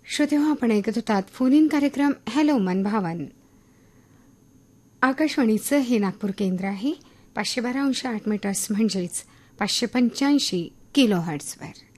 श्रोतेहो, आपण ऐकत होतात फोन इन कार्यक्रम हॅलो मन भावन. आकाशवाणीचं हे नागपूर केंद्र आहे. 512.8 मीटर्स म्हणजेच 585 किलो हर्ट्झवर.